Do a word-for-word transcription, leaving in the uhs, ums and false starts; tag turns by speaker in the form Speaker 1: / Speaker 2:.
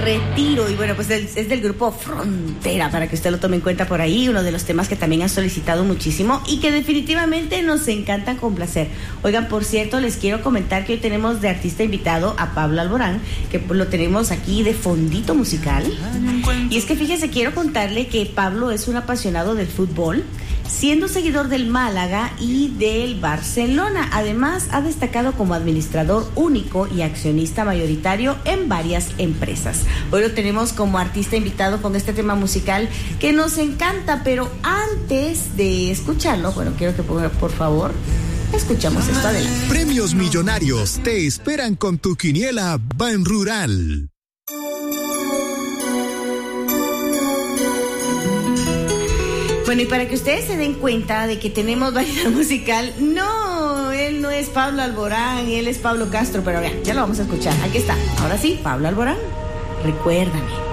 Speaker 1: Retiro, y bueno, pues es, es del grupo Frontera, para que usted lo tome en cuenta por ahí, uno de los temas que también han solicitado muchísimo y que definitivamente nos encantan complacer. Oigan, por cierto, les quiero comentar que hoy tenemos de artista invitado a Pablo Alborán, que lo tenemos aquí de fondito musical. Y es que fíjese, quiero contarle que Pablo es un apasionado del fútbol, siendo seguidor del Málaga y del Barcelona. Además, ha destacado como administrador único y accionista mayoritario en varias empresas. Hoy lo tenemos como artista invitado con este tema musical que nos encanta, pero antes de escucharlo, bueno, quiero que por, por favor escuchamos esto. Adelante.
Speaker 2: Premios millonarios te esperan con tu quiniela Ban Rural.
Speaker 1: Bueno, y para que ustedes se den cuenta de que tenemos variedad musical, no, él no es Pablo Alborán, él es Pablo Castro, pero vean, ya lo vamos a escuchar. Aquí está, ahora sí, Pablo Alborán, recuérdame.